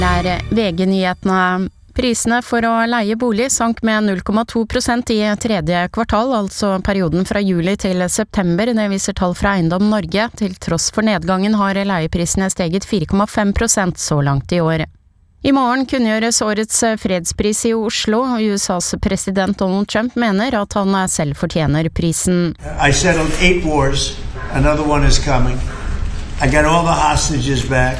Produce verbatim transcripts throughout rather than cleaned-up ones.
Det er V G-nyhetene. Prisene for å leie bolig sank med null komma to prosent i tredje kvartal, altså perioden fra juli til september. Det viser tall fra Eiendom Norge. Til tross for nedgangen har leieprisene steget fire komma fem prosent så langt i år. I morgen kunngjøres årets fredspris i Oslo. U S A's president Donald Trump mener at han selv fortjener prisen. I settled eight wars. Another one is coming. I got all the hostages back.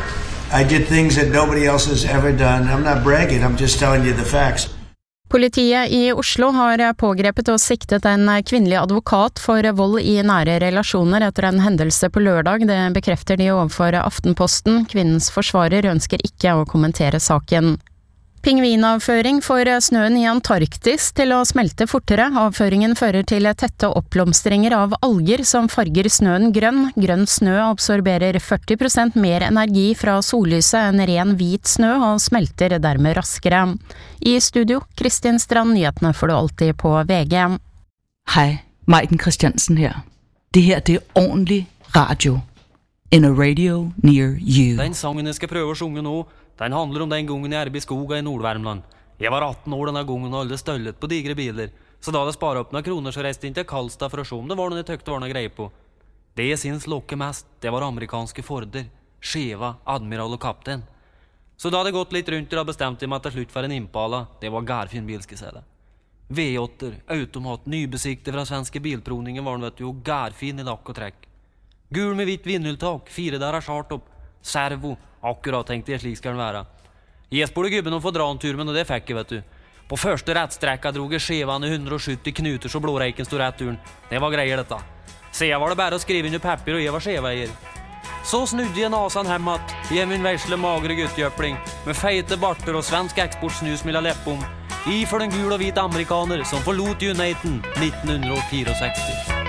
I did things that nobody else has ever done. I'm not bragging, I'm just telling you the facts. Politiet i Oslo har pågrepet og siktet en kvinnelig advokat for vold i nære relasjoner etter en hendelse på lørdag. Det bekrefter de overfor Aftenposten. Kvinnens forsvarer ønsker ikke å kommentere saken. Pingvinavføring får snøen i Antarktis til å smelte fortere. Avføringen fører til tette oppblomstringer av alger som farger snøen grønn. Grønn snø absorberer førti prosent mer energi fra sollyset enn ren hvit snø og smelter dermed raskere. I studio, Kristin Strand, nyhetene får du alltid på V G. Hej, Maiken Christiansen her. Det her, det er ordentlig radio. In a radio near you. Den sangen jeg skal prøve å sjunge nå, den handler om den gangen jeg er i skoga i Nordvärmland. Jeg var atten år denne gangen og alle støllet på digre biler. Så da hadde jeg sparet opp noen kroner så reiste inn til Karlstad for å se om det var noe jeg tøkte var noe greie på. Det jeg synes lokke mest, det var amerikanske Forder, Cheva, Admiral og Kapten. Så da hadde jeg gått litt rundt og bestemt meg til slutt for en Impala. Det var garfin bil, skal jeg si det. V åtte, automat, nybesikte fra svenske bilprovningen var den, vet du, og garfin i lakk og trekk. Gul med hvitt vindhjultak, fire der er skjart opp, servo. Akkurat tenkte jeg slik skal den være. Jeg spurte gubben om å få dra en tur, men det fikk jeg, vet du. På første rettstrekka drog jeg skjevan i hundre og sytti knuter så blåreiken stod rett turen. Det var greier dette. Se, jeg var det bare å skrive under papir, og jeg var skjeveier. Så snudde jeg nasan hemmat, i min versle magre guttjøpling, med feite barter og svensk eksportsnus milla leppom, i for den gul og hvit amerikaner som forlot Uniten nitten sekstifire.